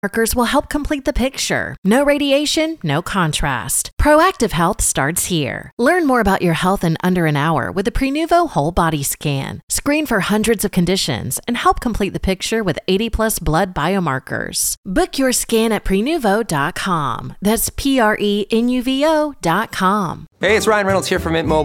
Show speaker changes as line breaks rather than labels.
Markers will help complete the picture. No radiation, no contrast. Proactive Health starts here. Learn more about your health in under an hour with the Prenuvo Whole Body Scan. Screen for hundreds of conditions and help complete the picture with 80+ blood biomarkers. Book your scan at Prenuvo.com. That's Prenuvo.com.
Hey, it's Ryan Reynolds here from Mint Mobile.